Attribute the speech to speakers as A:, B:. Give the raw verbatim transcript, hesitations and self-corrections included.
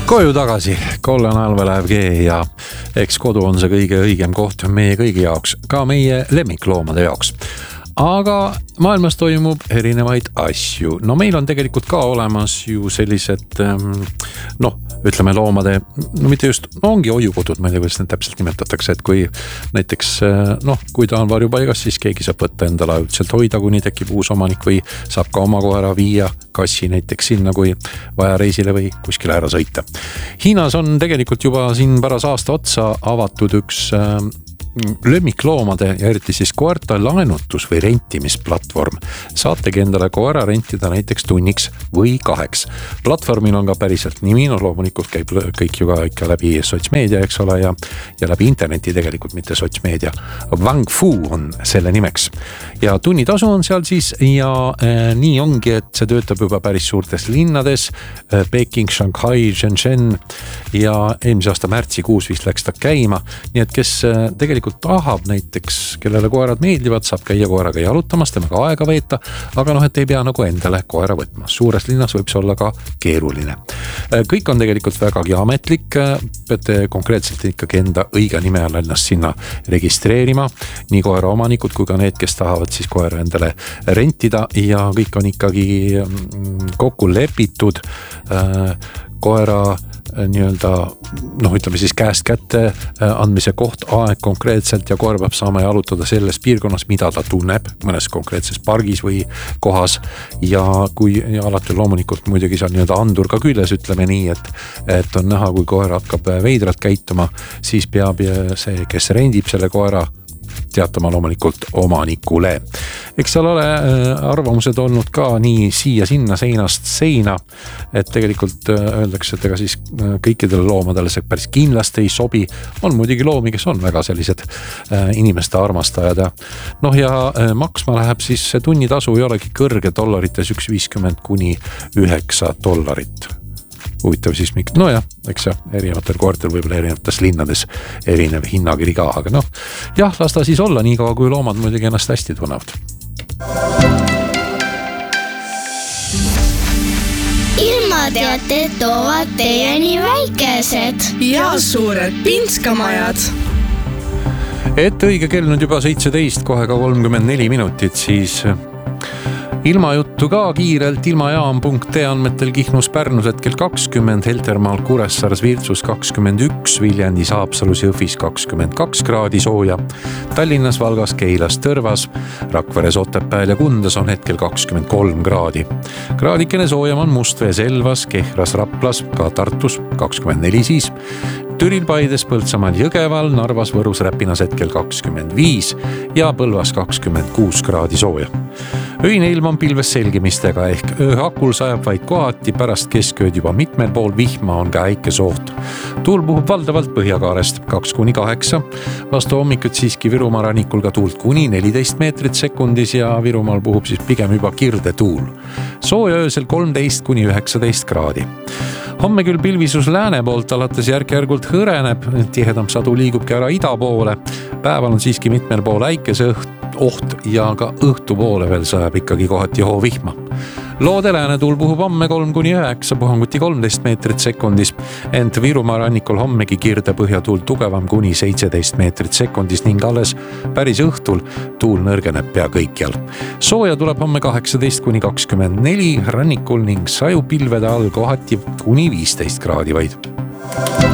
A: Koju tagasi, Kollan Alvelev G ja eks kodu on see kõige õigem koht meie kõigi jaoks, ka meie lemmikloomade jaoks. Aga maailmas toimub erinevaid asju. No meil on tegelikult ka olemas ju sellised, noh, ütleme loomade, no mitte just, no ongi hoiukodud, ma ei tea, kuidas need täpselt nimetatakse, et kui näiteks, noh, kui ta on varjupaigas, siis keegi saab võtta endale ajutiselt hoida, kuni tekib uus omanik või saab ka oma koera viia kassi näiteks sinna, kui vaja reisile või kuskile ära sõita. Hiinas on tegelikult juba siin päras aasta otsa avatud üks lemmikloomade ja eriti siis koerta laenutus või rentimisplatvorm. Saategi endale koera rentida näiteks tunniks või kaheks. Platvormil on ka päriselt nimi, no loomulikult käib kõik ju ka ikka läbi sotsmeedia, eks ole, ja, ja läbi interneti tegelikult, mitte sotsmeedia. Wang Fu on selle nimeks. Ja tunnitasu on seal siis ja äh, nii ongi, et see töötab juba päris suurtes linnades, äh, Peking, Shanghai, Shenzhen ja eelmise aasta märtsikuus vist läks ta käima. Nii et kes äh, tegelikult tahab näiteks, kellele koerad meeldivad, saab käia koeraga jalutamas, temaga aega veeta, aga noh, et ei pea nagu endale koera võtma. Suures linnas võib see olla ka keeruline. Kõik on tegelikult vägagi ametlik, peate konkreetselt ikkagi enda õige nime all ennast sinna registreerima, nii koera omanikud kui ka need, kes tahavad siis koera endale rentida ja kõik on ikkagi kokku lepitud koera nii-öelda, noh, ütleme siis käest kätte andmise koht, aeg konkreetselt ja koer peab saama jalutada selles piirkonnas, mida ta tunneb, mõnes konkreetses pargis või kohas ja kui ja alati loomulikult muidugi seal nii-öelda andur ka küljes, ütleme nii, et, et on näha, kui koer hakkab veidralt käituma, siis peab see, kes rendib selle koera, teatama loomulikult omanikule. Eks seal ole arvamused olnud ka nii siia sinna seinast seina, et tegelikult öeldakse, et ega siis kõikidele loomadele see päris kindlasti ei sobi. On muidugi loomi, kes on väga sellised inimeste armastajad. Noh ja maksma läheb siis see tunnitasu ei olegi kõrge dollarites üks viiskümmend kuni üheksa dollarit. Huvitav siis miks, no jah, eks jah, erinevatel koertel võib-olla erinevates linnades erinev hinnakiri ka, aga noh, jah, las ta siis olla nii kaua, kui loomad muidugi ennast hästi tunnevad.
B: Ilmateated toovad teieni väikesed
C: ja suured pinskamajad.
A: Et õige kell nüüd juba seitseteist, kohe ka kolmkümmend neli minutit, siis ilmajuttu ka kiirelt ilmajaam punkt ee andmetel Kihnus Pärnus hetkel kakskümmend, Heltermaal Kuressaares Virtsus kakskümmend üks, Viljandis Haapsalus Jõhvis kakskümmend kaks kraadi sooja, Tallinnas Valgas Keilas Tõrvas, Rakveres Otepääl ja Kundas on hetkel kakskümmend kolm kraadi. Kraadikene soojam on Mustvee Selvas, Kehras Raplas, ka Tartus kakskümmend neli siis, Türil Paides, Põltsamaal Jõgeval, Narvas Võrus Räpinas hetkel kakskümmend viis ja Põlvas kakskümmend kuus kraadi sooja. Öine ilm on pilves selgimistega ehk ööhakul sajab vaid kohati, pärast keskööd juba mitmel pool vihma on ka äikesoht. Tuul puhub valdavalt põhjakaarest kaks kuni kaheksa, vastu hommikut siiski Virumaa rannikul ka tuult kuni neliteist meetrit sekundis ja Virumaal puhub siis pigem juba kirde tuul. Sooja öösel kolmteist kuni üheksateist kraadi. Homme küll pilvisus lääne poolt alates järk-järgult hõreneb, tihedam sadu liigubki ära ida poole. Päeval on siiski mitmel pool äikese oht ja ka õhtu poole veel sajab ikkagi kohati hoovihma. Loode lääne tuul puhub homme kolm kuni üheksa, puhanguti kolmteist meetrit sekundis, ent Virumaa rannikul hommegi kirde põhjatuul tugevam kuni seitseteist meetrit sekundis ning alles päris õhtul tuul nõrgeneb pea kõikjal. Sooja tuleb homme kaheksateist kuni kakskümmend neli rannikul ning saju pilvede all kohati kuni viisteist kraadi vaid.